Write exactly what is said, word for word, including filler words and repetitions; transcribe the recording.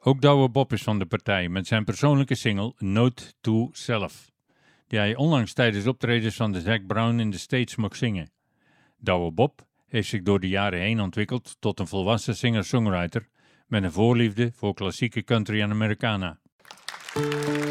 Ook Douwe Bob is van de partij met zijn persoonlijke single Note to Self, die hij onlangs tijdens optredens van de Zac Brown in de States mocht zingen. Douwe Bob heeft zich door de jaren heen ontwikkeld tot een volwassen singer-songwriter met een voorliefde voor klassieke country en Americana.